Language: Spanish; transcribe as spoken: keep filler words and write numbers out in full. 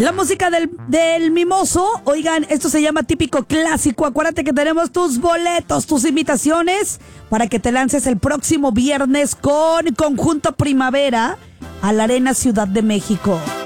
La música del, del Mimoso. Oigan, esto se llama Típico Clásico. Acuérdate que tenemos tus boletos, tus invitaciones para que te lances el próximo viernes con Conjunto Primavera a la Arena Ciudad de México.